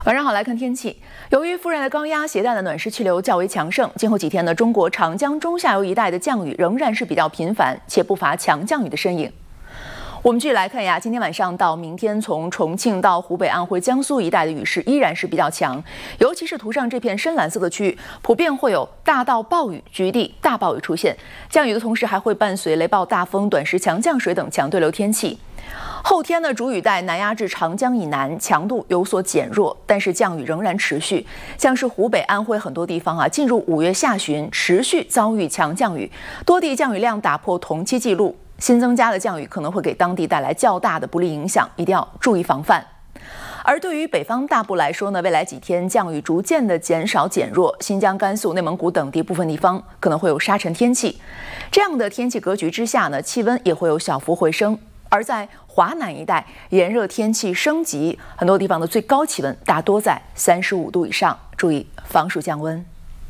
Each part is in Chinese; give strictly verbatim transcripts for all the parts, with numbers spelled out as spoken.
晚上好，来看天气。由于副热带高压携带的暖湿气流较为强盛，今后几天呢，中国长江中下游一带的降雨仍然是比较频繁，且不乏强降雨的身影。我们继续来看呀，今天晚上到明天，从重庆到湖北、安徽、江苏一带的雨势依然是比较强，尤其是图上这片深蓝色的区域，普遍会有大到暴雨、局地大暴雨出现。降雨的同时，还会伴随雷暴、大风、短时强降水等强对流天气。后天呢，主雨带南压至长江以南，强度有所减弱，但是降雨仍然持续。像是湖北、安徽很多地方啊，进入五月下旬持续遭遇强降雨，多地降雨量打破同期记录。新增加的降雨可能会给当地带来较大的不利影响，一定要注意防范。而对于北方大部来说呢，未来几天降雨逐渐的减少减弱，新疆、甘肃、内蒙古等地部分地方可能会有沙尘天气。这样的天气格局之下呢，气温也会有小幅回升。而在华南一带，炎热天气升级，很多地方的最高气温大多在三十五度以上，注意防暑降温。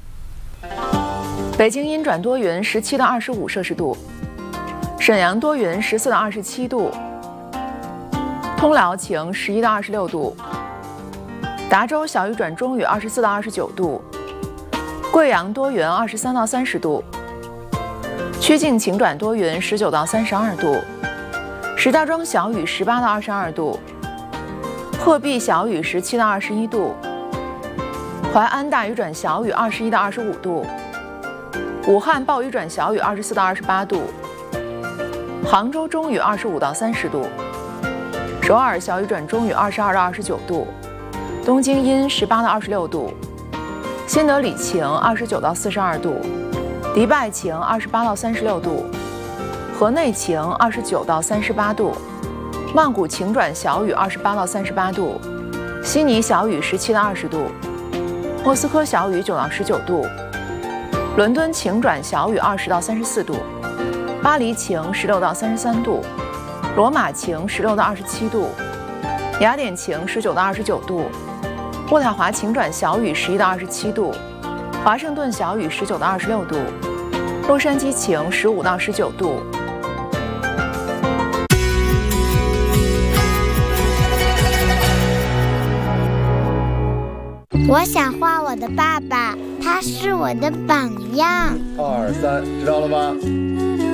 北京阴转多云，十七到二十五摄氏度；沈阳多云，十四到二十七度；通辽晴，十一到二十六度；达州小雨转中雨，二十四到二十九度；贵阳多云，二十三到三十度；曲靖晴转多云，十九到三十二度。石家庄小雨十八到二十二度，鹤壁小雨十七到二十一度，淮安大雨转小雨二十一到二十五度，武汉暴雨转小雨二十四到二十八度，杭州中雨二十五到三十度，首尔小雨转中雨二十二到二十九度，东京阴十八到二十六度，新德里晴二十九到四十二度，迪拜晴二十八到三十六度。河内晴二十九到三十八度，曼谷晴转小雨二十八到三十八度，悉尼小雨十七到二十度，莫斯科小雨九到十九度，伦敦晴转小雨二十到三十四度，巴黎晴十六到三十三度，罗马晴十六到二十七度，雅典晴十九到二十九度，渥太华晴转小雨十一到二十七度，华盛顿小雨十九到二十六度，洛杉矶晴十五到十九度。 我想画我的爸爸，他是我的榜样。 二三，知道了吗？